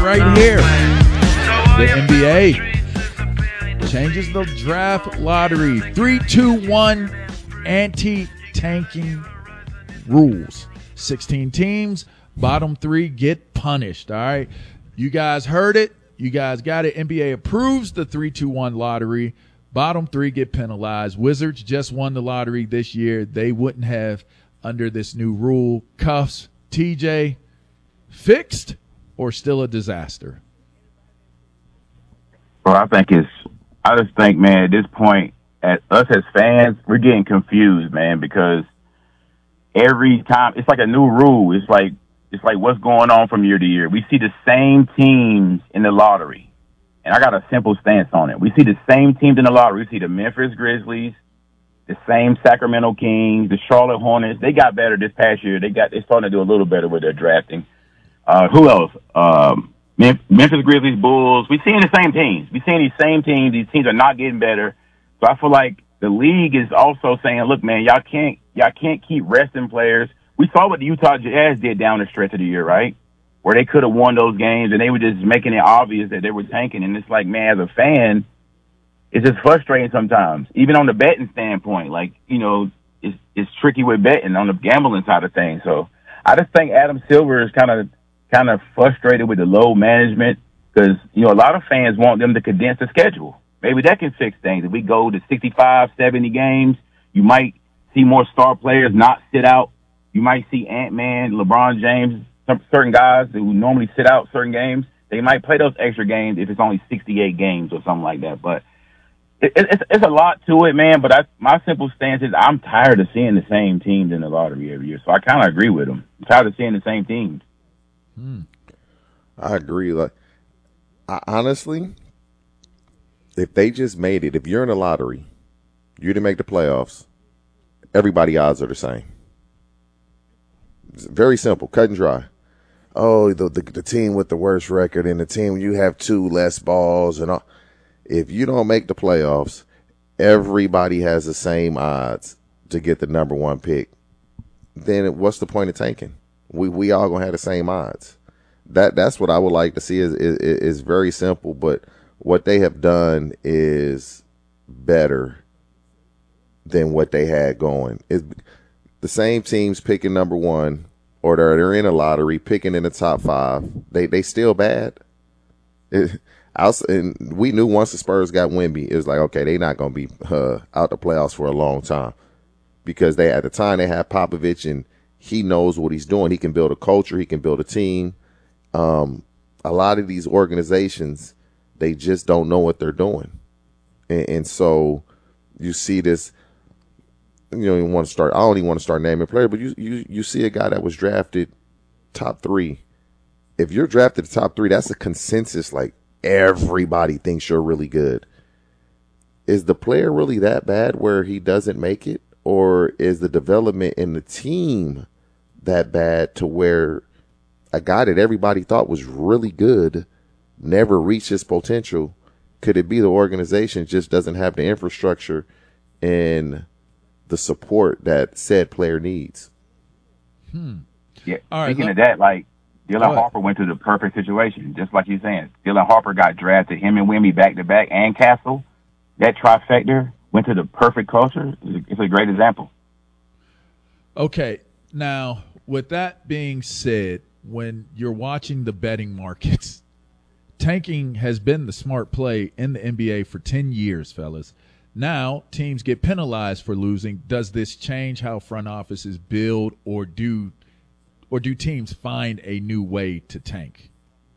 right here. The NBA changes the draft lottery. 3-2-1 anti-tanking rules. 16 teams, bottom 3 get punished. All right. You guys heard it. You guys got it. NBA approves the 3-2-1 lottery. Bottom 3 get penalized. Wizards just won the lottery this year. They wouldn't have under this new rule. Cuffs, TJ, fixed or still a disaster? Well, I just think, man, at this point, at us as fans, we're getting confused, man, because every time it's like a new rule. It's like what's going on from year to year. We see the same teams in the lottery, and I got a simple stance on it. We see the same teams in the lottery. We see the Memphis Grizzlies, the same Sacramento Kings, the Charlotte Hornets. They got better this past year. They're starting to do a little better with their drafting. Who else? Memphis Grizzlies, Bulls. We're seeing the same teams. We're seeing these same teams. These teams are not getting better. So I feel like the league is also saying, look, man, y'all can't keep resting players. We saw what the Utah Jazz did down the stretch of the year, right? Where they could have won those games and they were just making it obvious that they were tanking. And it's like, man, as a fan, it's just frustrating sometimes, even on the betting standpoint. Like, it's tricky with betting on the gambling side of things. So I just think Adam Silver is kind of frustrated with the load management because, a lot of fans want them to condense the schedule. Maybe that can fix things. If we go to 65, 70 games, you might see more star players not sit out. You might see Ant-Man, LeBron James, certain guys who normally sit out certain games. They might play those extra games if it's only 68 games or something like that. But it's a lot to it, man. But my simple stance is I'm tired of seeing the same teams in the lottery every year. So I kind of agree with them. I'm tired of seeing the same teams. I agree. Honestly, if they just made it, if you're in a lottery, you didn't make the playoffs, everybody odds are the same. It's very simple, cut and dry. Oh, the team with the worst record and the team you have 2 less balls and all. If you don't make the playoffs, everybody has the same odds to get the number 1 pick. Then what's the point of tanking? We all gonna have the same odds. That's what I would like to see is very simple, but what they have done is better than what they had going. The same teams picking number 1, or they're in a lottery picking in the top 5. They still bad. And we knew once the Spurs got Wemby, it was like, okay, they're not going to be out the playoffs for a long time because at the time they had Popovich and he knows what he's doing. He can build a culture. He can build a team. A lot of these organizations, they just don't know what they're doing. And so you see this. You don't even want to start. I don't even want to start naming players, but you see a guy that was drafted top 3. If you're drafted top 3, that's a consensus. Like everybody thinks you're really good. Is the player really that bad where he doesn't make it, or is the development in the team that bad to where a guy that everybody thought was really good never reached his potential? Could it be the organization just doesn't have the infrastructure and the support that said player needs? Yeah. All right, Speaking of that, like Dylan Harper went to the perfect situation, just like you're saying. Dylan Harper got drafted, him and Wemby back to back, and Castle. That trifecta went to the perfect culture. It's a great example. Okay, now with that being said, when you're watching the betting markets, tanking has been the smart play in the NBA for 10 years, fellas. Now teams get penalized for losing. Does this change how front offices build, or do teams find a new way to tank?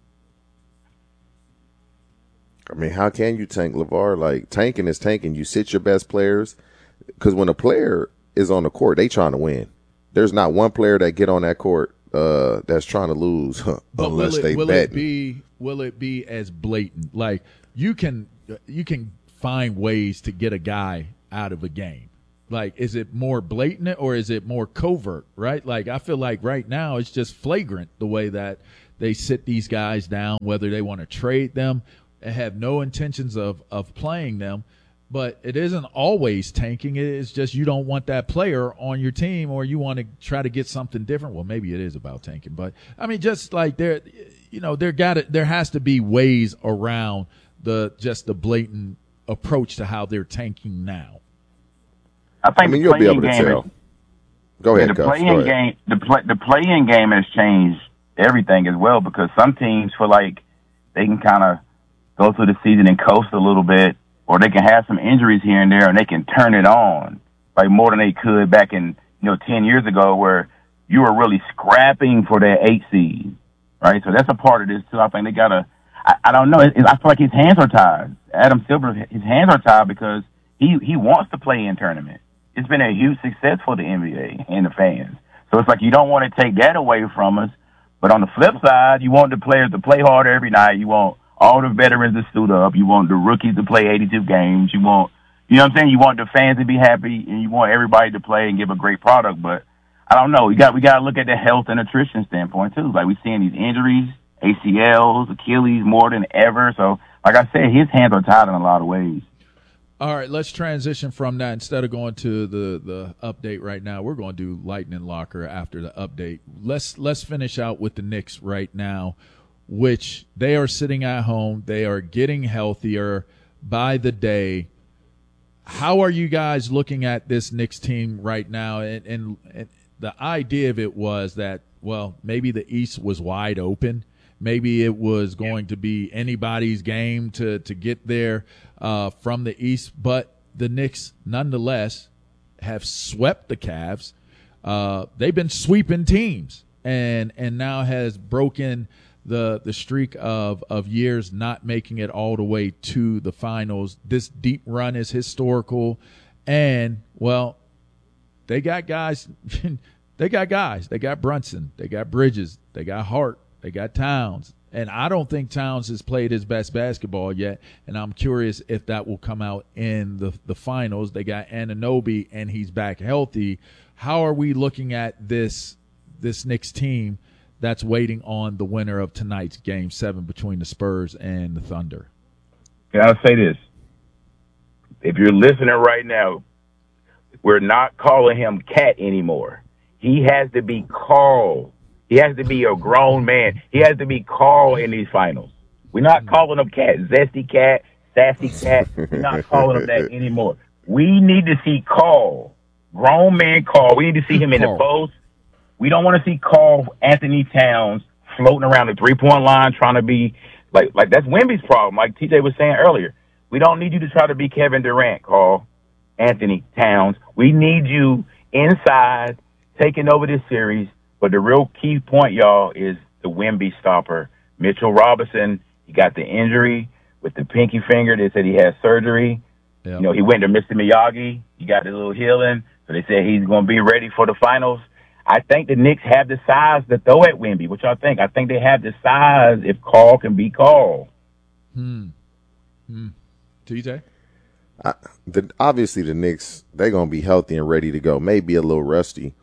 I mean, how can you tank, LeVar? Like, tanking is tanking. You sit your best players, because when a player is on the court, they trying to win. There's not one player that get on that court that's trying to lose unless they bet. Will it be as blatant? Like, you can find ways to get a guy out of a game. Like, is it more blatant or is it more covert, right? Like, I feel like right now it's just flagrant the way that they sit these guys down, whether they want to trade them and have no intentions of playing them. But it isn't always tanking. It is just you don't want that player on your team, or you want to try to get something different. Well, maybe it is about tanking. But, I mean, just like there has to be ways around the blatant approach to how they're tanking now. I mean, you'll be able to tell. Go ahead, the play-in game. The play-in game has changed everything as well, because some teams feel like they can kind of go through the season and coast a little bit, or they can have some injuries here and there, and they can turn it on like more than they could back in 10 years ago, where you were really scrapping for that 8 seed, right? So that's a part of this too. I think they gotta. I don't know. I feel like his hands are tied. Adam Silver, his hands are tied because he wants to play in tournament. It's been a huge success for the NBA and the fans. So it's like you don't want to take that away from us. But on the flip side, you want the players to play harder every night. You want all the veterans to suit up. You want the rookies to play 82 games. You want, you know what I'm saying? You want the fans to be happy, and you want everybody to play and give a great product. But I don't know. We got to look at the health and nutrition standpoint too. Like, we're seeing these injuries, ACLs, Achilles more than ever. So, like I said, his hands are tied in a lot of ways. All right, let's transition from that. Instead of going to the update right now, we're going to do Lightning Locker after the update. Let's finish out with the Knicks right now, which they are sitting at home. They are getting healthier by the day. How are you guys looking at this Knicks team right now? And the idea of it was that, well, maybe the East was wide open. Maybe it was going to be anybody's game to get there from the East. But the Knicks, nonetheless, have swept the Cavs. They've been sweeping teams and now has broken the streak of years not making it all the way to the finals. This deep run is historical. And, well, they got guys. They got Brunson. They got Bridges. They got Hart. They got Towns, and I don't think Towns has played his best basketball yet, and I'm curious if that will come out in the finals. They got Anunoby, and he's back healthy. How are we looking at this Knicks team that's waiting on the winner of tonight's Game 7 between the Spurs and the Thunder? Can I say this? If you're listening right now, we're not calling him Cat anymore. He has to be called. He has to be a grown man. He has to be called in these finals. We're not calling him Cat, Zesty Cat, Sassy Cat. We're not calling him that anymore. We need to see Call, grown man Call. We need to see him in the post. We don't want to see Call Anthony Towns floating around the three-point line trying to be like that's Wemby's problem. Like TJ was saying earlier, we don't need you to try to be Kevin Durant, Call Anthony Towns. We need you inside taking over this series. But the real key point, y'all, is the Wemby stopper. Mitchell Robinson, he got the injury with the pinky finger. They said he had surgery. Yep. He went to Mr. Miyagi. He got a little healing. So they said he's going to be ready for the finals. I think the Knicks have the size to throw at Wemby. What y'all think? I think they have the size if Call can be called. TJ? Obviously, the Knicks, they're going to be healthy and ready to go. Maybe a little rusty.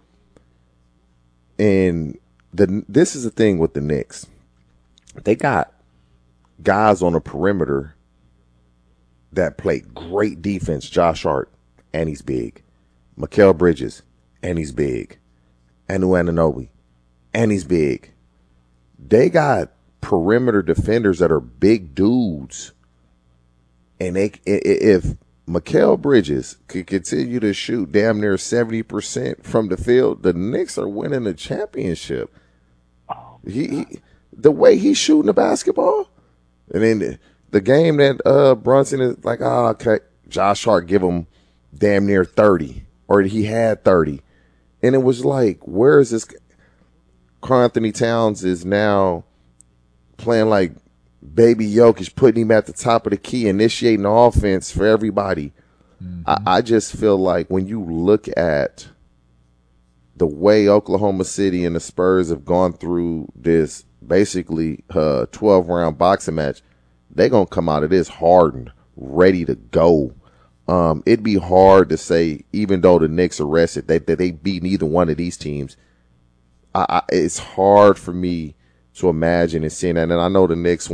And this is the thing with the Knicks. They got guys on the perimeter that play great defense. Josh Hart, and he's big. Mikal Bridges, and he's big. Anunoby, and he's big. They got perimeter defenders that are big dudes. And if Mikal Bridges could continue to shoot damn near 70% from the field, the Knicks are winning the championship. The way he's shooting the basketball, and then the game that Brunson is like, okay, Josh Hart give him damn near 30, or he had 30, and it was like, where is this? Karl Anthony Towns is now playing like Baby Jokic, putting him at the top of the key, initiating the offense for everybody. Mm-hmm. I just feel like when you look at the way Oklahoma City and the Spurs have gone through this basically 12-round boxing match, they're going to come out of this hardened, ready to go. It'd be hard to say, even though the Knicks are rested, that they beat neither one of these teams. It's hard for me to imagine and seeing that. And I know the Knicks